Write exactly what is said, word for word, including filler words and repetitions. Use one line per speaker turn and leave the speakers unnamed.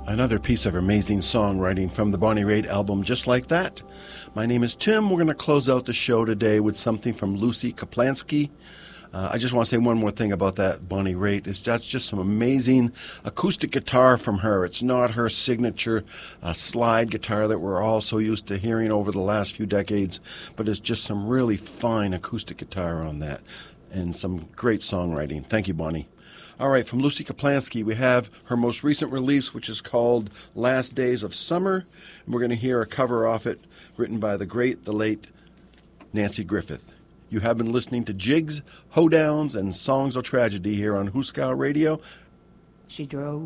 Another piece of amazing songwriting from the Bonnie Raitt album, Just Like That. My name is Tim. We're going to close out the show today with something from Lucy Kaplansky. Uh, I just want to say one more thing about that Bonnie Raitt. Is that's just some amazing acoustic guitar from her. It's not her signature uh, slide guitar that we're all so used to hearing over the last few decades, but it's just some really fine acoustic guitar on that and some great songwriting. Thank you, Bonnie. All right, from Lucy Kaplansky, we have her most recent release, which is called Last Days of Summer. And we're going to hear a cover off it written by the great, the late Nanci Griffith. You have been listening to Jigs, Hoedowns, and Songs of Tragedy here on Hooskow Radio.
She drove